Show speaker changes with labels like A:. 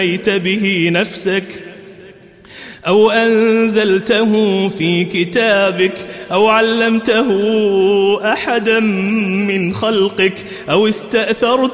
A: سميت به نفسك أو أنزلته في كتابك أو علمته أحدا من خلقك أو استأثرت